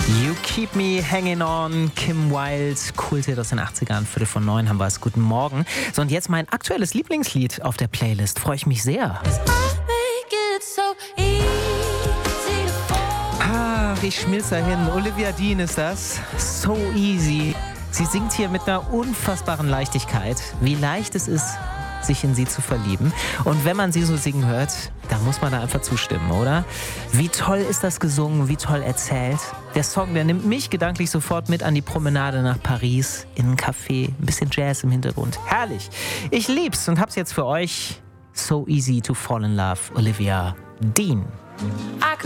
You Keep Me Hanging On, Kim Wilde, Kulthit aus den 80ern, 8:45 haben wir es. Guten Morgen. So, und jetzt mein aktuelles Lieblingslied auf der Playlist. Freue ich mich sehr. Ach, ich schmilz dahin. Olivia Dean ist das. So easy. Sie singt hier mit einer unfassbaren Leichtigkeit. Wie leicht es ist, sich in sie zu verlieben. Und wenn man sie so singen hört, dann muss man da einfach zustimmen, oder? Wie toll ist das gesungen, wie toll erzählt. Der Song, der nimmt mich gedanklich sofort mit an die Promenade nach Paris, in ein Café, ein bisschen Jazz im Hintergrund. Herrlich. Ich lieb's und hab's jetzt für euch. So easy to fall in love, Olivia Dean.